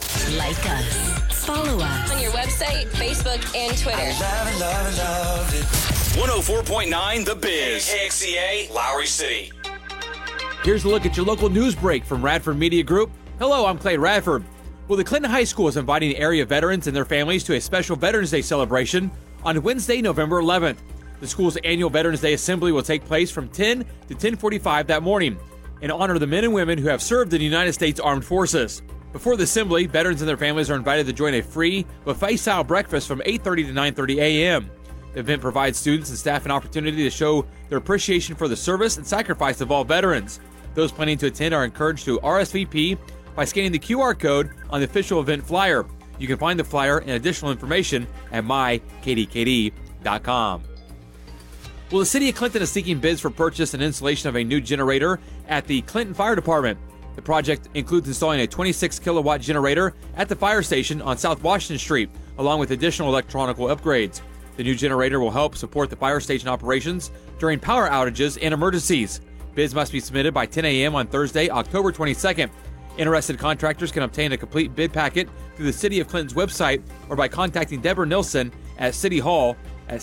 Like us. Follow us. On your website, Facebook, and Twitter. Love it. 104.9 The Biz. KXCA, Lowry City. Here's a look at your local news break from Radford Media Group. Hello, I'm Clay Radford. Well, the Clinton High School is inviting area veterans and their families to a special Veterans Day celebration on Wednesday, November 11th. The school's annual Veterans Day Assembly will take place from 10 to 10:45 that morning in honor of the men and women who have served in the United States Armed Forces. Before the assembly, veterans and their families are invited to join a free buffet-style breakfast from 8:30 to 9:30 a.m. The event provides students and staff an opportunity to show their appreciation for the service and sacrifice of all veterans. Those planning to attend are encouraged to RSVP by scanning the QR code on the official event flyer. You can find the flyer and additional information at mykdkd.com. Well, the City of Clinton is seeking bids for purchase and installation of a new generator at the Clinton Fire Department. The project includes installing a 26-kilowatt generator at the fire station on South Washington Street, along with additional electronical upgrades. The new generator will help support the fire station operations during power outages and emergencies. Bids must be submitted by 10 a.m. on Thursday, October 22nd. Interested contractors can obtain a complete bid packet through the City of Clinton's website or by contacting Deborah Nilsson at City Hall at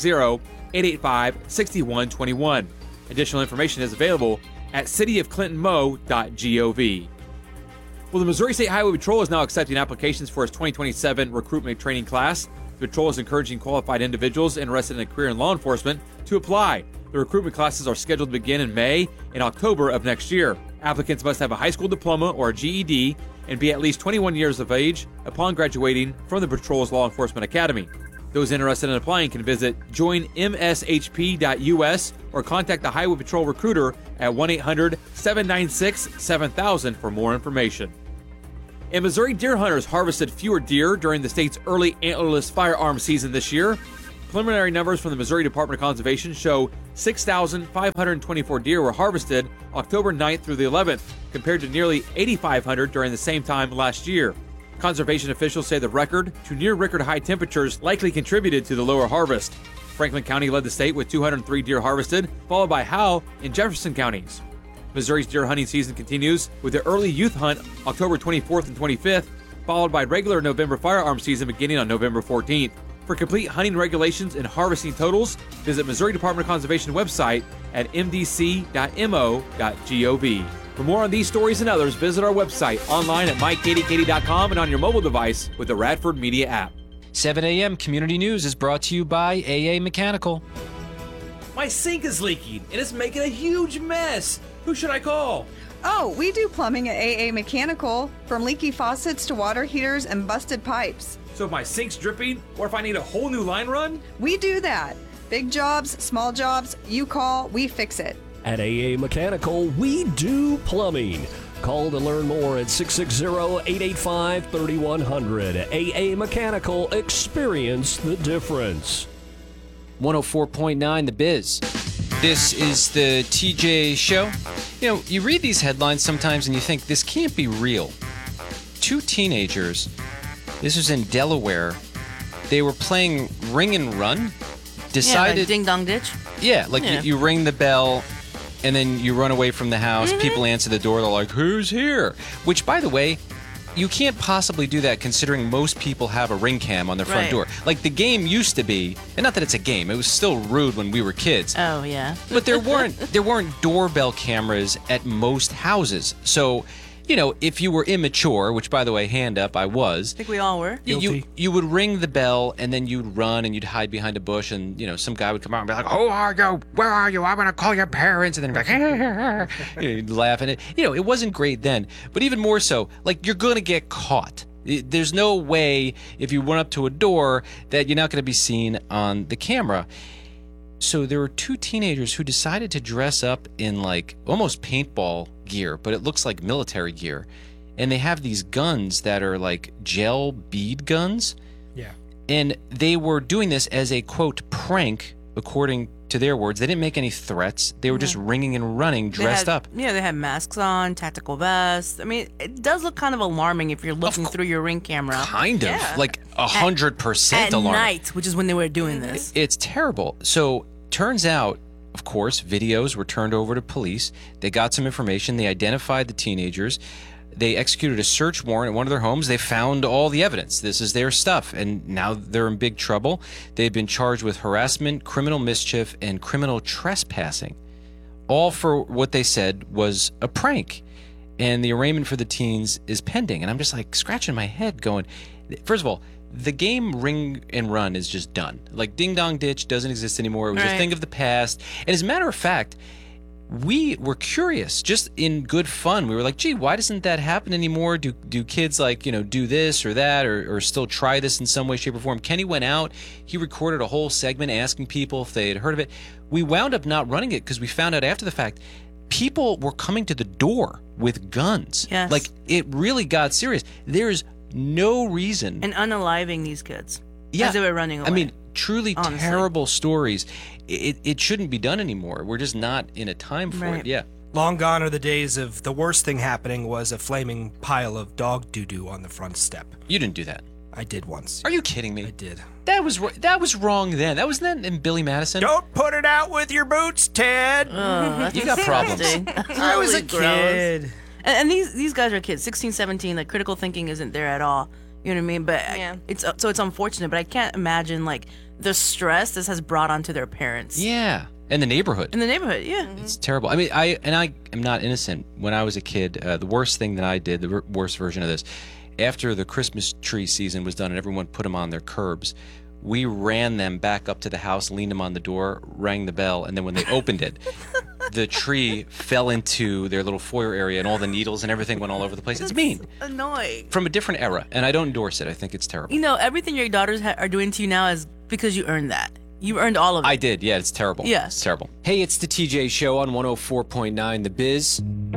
660-885-6121. Additional information is available at cityofclintonmo.gov. Well, the Missouri State Highway Patrol is now accepting applications for its 2027 recruitment training class. The patrol is encouraging qualified individuals interested in a career in law enforcement to apply. The recruitment classes are scheduled to begin in May and October of next year. Applicants must have a high school diploma or a GED and be at least 21 years of age upon graduating from the patrol's Law Enforcement Academy. Those interested in applying can visit joinmshp.us or contact the Highway Patrol recruiter at 1-800-796-7000 for more information. And Missouri deer hunters harvested fewer deer during the state's early antlerless firearm season this year. Preliminary numbers from the Missouri Department of Conservation show 6,524 deer were harvested October 9th through the 11th, compared to nearly 8,500 during the same time last year. Conservation officials say the record to near-record high temperatures likely contributed to the lower harvest. Franklin County led the state with 203 deer harvested, followed by Howell and Jefferson counties. Missouri's deer hunting season continues with the early youth hunt October 24th and 25th, followed by regular November firearm season beginning on November 14th. For complete hunting regulations and harvesting totals, visit Missouri Department of Conservation website at mdc.mo.gov. For more on these stories and others, visit our website online at mykdkd.com and on your mobile device with the Radford Media app. 7 a.m. Community News is brought to you by AA Mechanical. My sink is leaking and it's making a huge mess. Who should I call? Oh, we do plumbing at AA Mechanical, from leaky faucets to water heaters and busted pipes. So if my sink's dripping or if I need a whole new line run? We do that. Big jobs, small jobs, you call, we fix it. At AA Mechanical, we do plumbing. Call to learn more at 660-885-3100. AA Mechanical, experience the difference. 104.9 The Biz. This is the TJ Show. You know, you read these headlines sometimes and you think, this can't be real. Two teenagers, this was in Delaware, they were playing Ring and Run, decided... Yeah, like Ding Dong Ditch? Yeah, like you ring the bell and then you run away from the house, people answer the door, they're like, who's here? Which, by the way, you can't possibly do that considering most people have a ring cam on their front door. Like, the game used to be, and not that it's a game, it was still rude when we were kids. Oh, yeah. But there weren't doorbell cameras at most houses. So, you know, if you were immature, which, by the way, hand up, I was. I think we all were. You would ring the bell, and then you'd run, and you'd hide behind a bush, and, you know, some guy would come out and be like, who are you? Where are you? I'm going to call your parents. And then you'd be like, you'd laugh. And it wasn't great then. But even more so, like, you're going to get caught. There's no way, if you went up to a door, that you're not going to be seen on the camera. So there were two teenagers who decided to dress up in, like, almost paintball gear, but it looks like military gear. And they have these guns that are like gel bead guns. Yeah. And they were doing this as a, quote, prank, according to their words. They didn't make any threats. They were just ringing and running, dressed up. Yeah, they had masks on, tactical vests. I mean, it does look kind of alarming if you're looking through your Ring camera. Kind of. Yeah. Like 100% alarming. At night, which is when they were doing this. It's terrible. So, turns out, of course, videos were turned over to police. They got some information. They identified the teenagers. They executed a search warrant at one of their homes. They found all the evidence. This is their stuff, and now they're in big trouble. They've been charged with harassment, criminal mischief, and criminal trespassing, all for what they said was a prank. And the arraignment for the teens is pending. And I'm just like scratching my head going, first of all, the game Ring and Run is just done. Like Ding Dong Ditch doesn't exist anymore. It was a thing of the past. And as a matter of fact, we were curious, just in good fun. We were like, gee, why doesn't that happen anymore? Do kids like, do this or that or still try this in some way, shape, or form? Kenny went out. He recorded a whole segment asking people if they had heard of it. We wound up not running it because we found out after the fact people were coming to the door with guns. Yes. Like, it really got serious. There's no reason. And unaliving these kids Yeah. as they were running away. I mean, truly honestly. terrible stories. It shouldn't be done anymore. We're just not in a time for Right. it. Yeah. Long gone are the days of the worst thing happening was a flaming pile of dog doo-doo on the front step. You didn't do that. I did once. Are you kidding me? I did. That was wrong then. That wasn't that in Billy Madison? Don't put it out with your boots, Ted. That's You got problems. disgusting. I was a Really gross. kid. And these guys are kids, 16, 17. Like critical thinking isn't there at all. You know what I mean? But Yeah. it's unfortunate. But I can't imagine like the stress this has brought onto their parents. Yeah. And the neighborhood. In the neighborhood, yeah. It's terrible. I mean, I am not innocent. When I was a kid, the worst thing that I did, the worst version of this, after the Christmas tree season was done and everyone put them on their curbs, we ran them back up to the house, leaned them on the door, rang the bell, and then when they opened it, the tree fell into their little foyer area and all the needles and everything went all over the place. It's mean. Annoying. From a different era, and I don't endorse it. I think it's terrible. You know, everything your daughters are doing to you now is because you earned that. You earned all of it. I did. Yeah, it's terrible. Yeah. It's terrible. Hey, it's the TJ Show on 104.9 The Biz.